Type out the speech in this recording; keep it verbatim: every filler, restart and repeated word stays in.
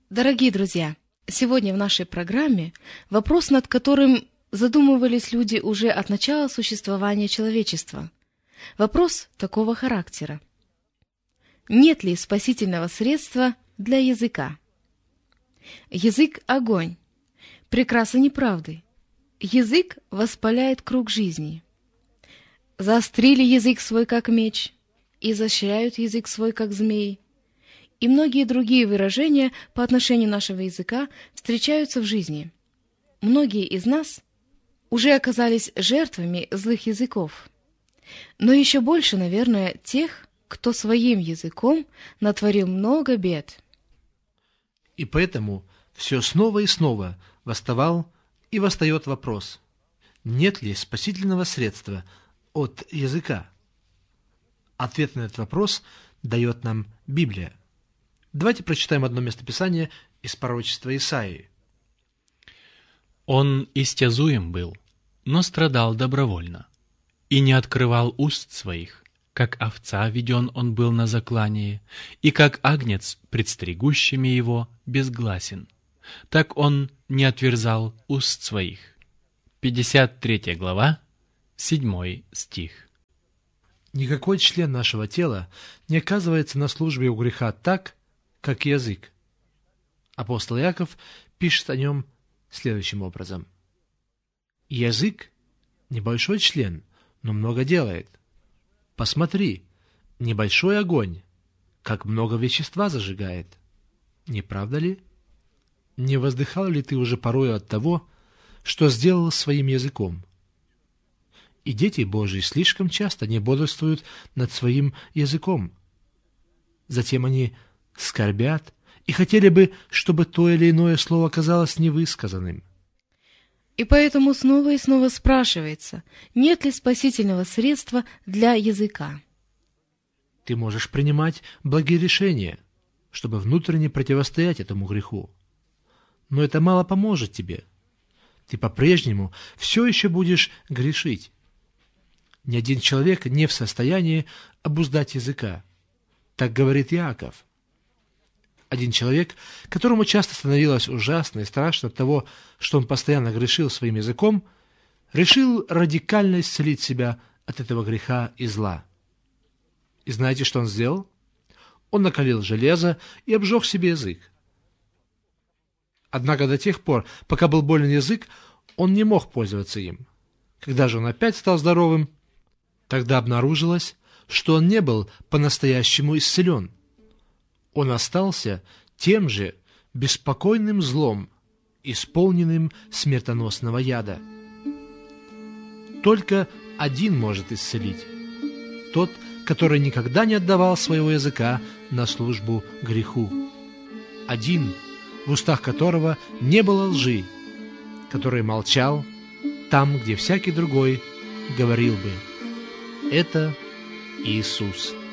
Дорогие друзья, сегодня в нашей программе вопрос, над которым задумывались люди уже от начала существования человечества. Вопрос такого характера. Нет ли спасительного средства для языка? Язык – огонь, прекраса неправды. Язык воспаляет круг жизни. Заострили язык свой, как меч, изощряют язык свой, как змеи. И многие другие выражения по отношению нашего языка встречаются в жизни. Многие из нас уже оказались жертвами злых языков. Но еще больше, наверное, тех, кто своим языком натворил много бед. И поэтому все снова и снова восставал и восстает вопрос, нет ли спасительного средства от языка? Ответ на этот вопрос дает нам Библия. Давайте прочитаем одно местописание из пророчества Исаии. «Он истязуем был, но страдал добровольно, и не открывал уст своих, как овца веден он был на заклание, и как агнец пред стригущими его безгласен, так он не отверзал уст своих». пятьдесят третья глава, седьмой стих. Никакой член нашего тела не оказывается на службе у греха так, как язык. Апостол Иаков пишет о нем следующим образом. Язык – небольшой член, но много делает. Посмотри, небольшой огонь, как много вещества зажигает. Не правда ли? Не воздыхал ли ты уже порою от того, что сделал своим языком? И дети Божьи слишком часто не бодрствуют над своим языком. Затем они скорбят и хотели бы, чтобы то или иное слово оказалось невысказанным. И поэтому снова и снова спрашивается, нет ли спасительного средства для языка. Ты можешь принимать благие решения, чтобы внутренне противостоять этому греху. Но это мало поможет тебе. Ты по-прежнему все еще будешь грешить. Ни один человек не в состоянии обуздать языка. Так говорит Иаков. Один человек, которому часто становилось ужасно и страшно от того, что он постоянно грешил своим языком, решил радикально исцелить себя от этого греха и зла. И знаете, что он сделал? Он накалил железо и обжег себе язык. Однако до тех пор, пока был болен язык, он не мог пользоваться им. Когда же он опять стал здоровым, тогда обнаружилось, что он не был по-настоящему исцелен. Он остался тем же беспокойным злом, исполненным смертоносного яда. Только один может исцелить – тот, который никогда не отдавал своего языка на службу греху. Один, в устах которого не было лжи, который молчал там, где всякий другой говорил бы. Это Иисус.